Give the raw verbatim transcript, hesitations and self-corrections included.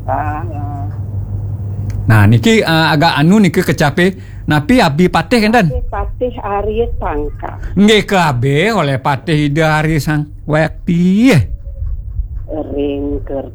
pangka. Nah niki uh, agak anu niki kecape napi abdi patih enten. Patih Aries pangka. Nggih kabeh oleh patih ida hari sang wayak piye. Ring keur